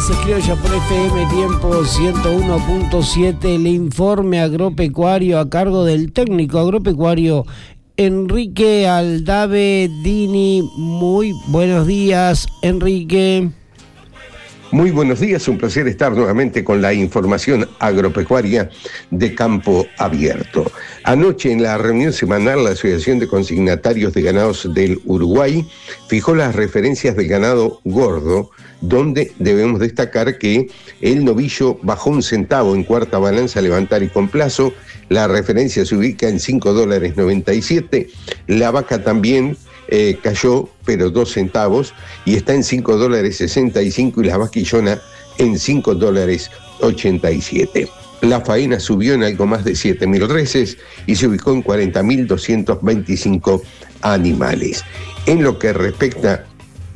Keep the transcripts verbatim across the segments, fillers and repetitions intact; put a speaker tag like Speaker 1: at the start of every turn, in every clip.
Speaker 1: Raíces Criollas por F M Tiempo ciento uno punto siete, el informe agropecuario a cargo del técnico agropecuario Enrique Aldave Dini. Muy buenos días, Enrique.
Speaker 2: Muy buenos días, un placer estar nuevamente con la información agropecuaria de Campo Abierto. Anoche en la reunión semanal la Asociación de Consignatarios de Ganados del Uruguay fijó las referencias del ganado gordo, donde debemos destacar que el novillo bajó un centavo en cuarta balanza levantar y con plazo, la referencia se ubica en cinco dólares noventa y siete, la vaca también Eh, cayó, pero dos centavos, y está en cinco dólares sesenta y cinco, y la vaquillona en cinco dólares ochenta y siete. La faena subió en algo más de siete mil reses y se ubicó en cuarenta mil doscientos veinticinco animales. En lo que respecta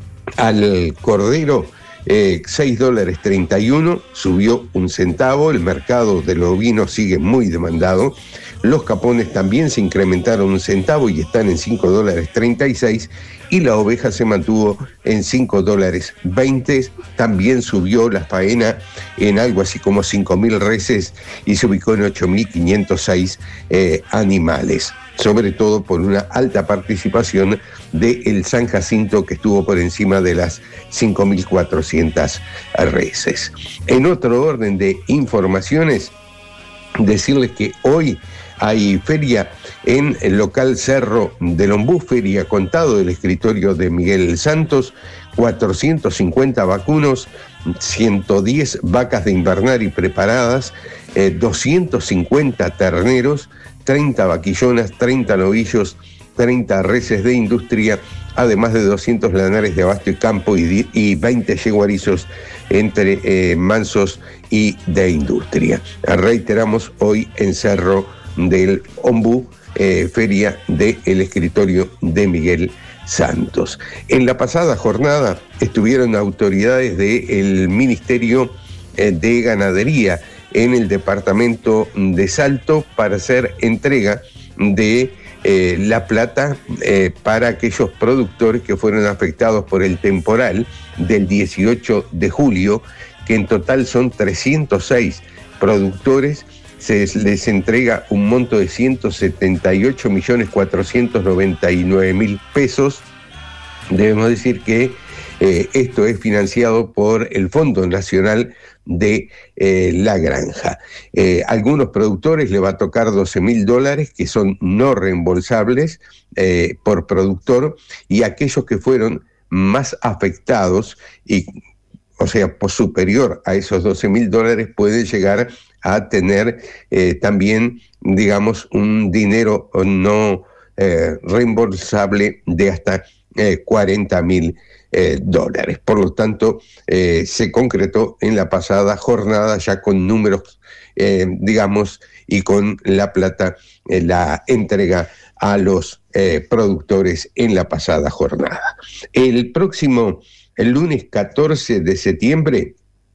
Speaker 2: al cordero, eh, seis dólares treinta y uno, subió un centavo, el mercado del ovino sigue muy demandado. Los capones también se incrementaron un centavo y están en cinco dólares treinta y seis, y la oveja se mantuvo en cinco dólares veinte, también subió la faena en algo así como cinco mil reses y se ubicó en ocho mil quinientos seis eh, animales, sobre todo por una alta participación del San Jacinto, que estuvo por encima de las cinco mil cuatrocientas reses. En otro orden de informaciones, decirles que hoy hay feria en el local Cerro del Ombú, feria contado del escritorio de Miguel Santos, cuatrocientos cincuenta vacunos, ciento diez vacas de invernar y preparadas, eh, doscientos cincuenta terneros, treinta vaquillonas, treinta novillos, treinta reses de industria, además de doscientos lanares de abasto y campo y, y veinte yeguarizos entre eh, mansos y de industria. Reiteramos, hoy en Cerro del Ombú, eh, feria del escritorio de Miguel Santos. En la pasada jornada estuvieron autoridades del Ministerio eh, de Ganadería en el departamento de Salto para hacer entrega de eh, la plata eh, para aquellos productores que fueron afectados por el temporal del dieciocho de julio, que en total son trescientos seis productores. Se les entrega un monto de ciento setenta y ocho millones cuatrocientos noventa y nueve mil pesos. Debemos decir que eh, esto es financiado por el Fondo Nacional de eh, la Granja. Eh, algunos productores le va a tocar doce mil dólares, que son no reembolsables eh, por productor, y aquellos que fueron más afectados, y, o sea, por superior a esos doce mil dólares, pueden llegar a tener eh, también, digamos, un dinero no eh, reembolsable de hasta eh, cuarenta mil eh, dólares. Por lo tanto, eh, se concretó en la pasada jornada ya con números, eh, digamos, y con la plata, eh, la entrega a los eh, productores en la pasada jornada. El próximo, el lunes catorce de septiembre,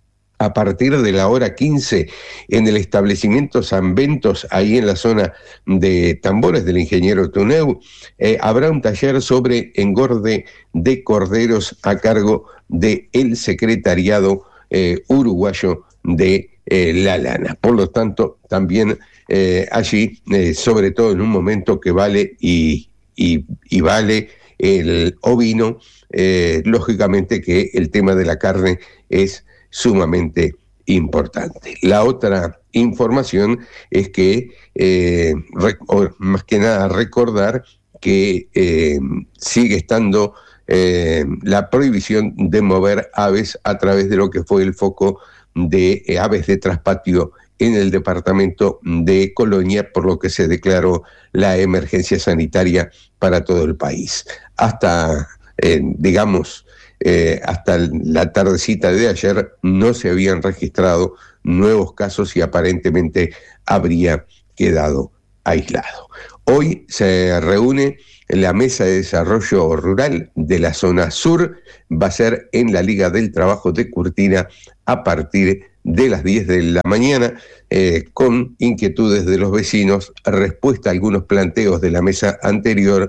Speaker 2: a partir de la hora quince, en el establecimiento San Ventos, ahí en la zona de Tambores del ingeniero Tuneu, eh, habrá un taller sobre engorde de corderos a cargo del secretariado eh, uruguayo de eh, la lana. Por lo tanto, también eh, allí, eh, sobre todo en un momento que vale y, y, y vale el ovino, eh, lógicamente que el tema de la carne es sumamente importante. La otra información es que, eh, rec- más que nada, recordar que eh, sigue estando eh, la prohibición de mover aves a través de lo que fue el foco de eh, aves de traspatio en el departamento de Colonia, por lo que se declaró la emergencia sanitaria para todo el país. Hasta, eh, digamos, Eh, hasta la tardecita de ayer no se habían registrado nuevos casos y aparentemente habría quedado aislado. Hoy se reúne la Mesa de Desarrollo Rural de la zona sur, va a ser en la Liga del Trabajo de Curtina a partir de las diez de la mañana, eh, con inquietudes de los vecinos, respuesta a algunos planteos de la mesa anterior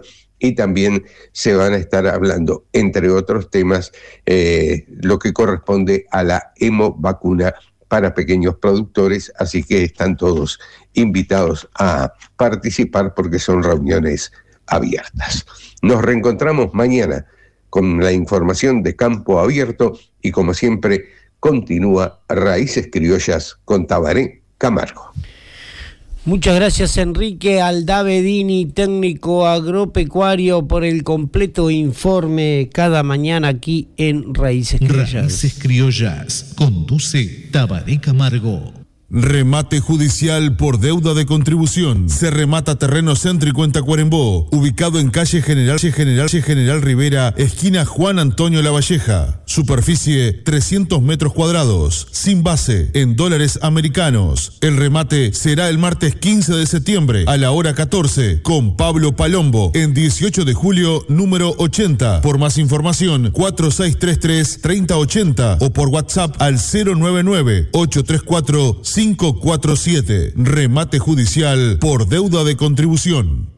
Speaker 2: y también se van a estar hablando, entre otros temas, eh, lo que corresponde a la hemovacuna para pequeños productores, así que están todos invitados a participar porque son reuniones abiertas. Nos reencontramos mañana con la información de Campo Abierto y como siempre continúa Raíces Criollas con Tabaré Camargo.
Speaker 1: Muchas gracias, Enrique Aldavedini, técnico agropecuario, por el completo informe cada mañana aquí en Raíces Criollas.
Speaker 3: Raíces Criollas, conduce Tabaré Camargo.
Speaker 4: Remate judicial por deuda de contribución. Se remata terreno céntrico en Tacuarembó, ubicado en calle General General General Rivera, esquina Juan Antonio Lavalleja. Superficie trescientos metros cuadrados, sin base, en dólares americanos. El remate será el martes quince de septiembre a la hora catorce con Pablo Palombo en dieciocho de julio número ochenta. Por más información cuatro seis tres tres, tres cero ocho cero o por WhatsApp al cero nueve nueve, ocho tres cuatro, cinco cuatro siete. Remate judicial por deuda de contribución.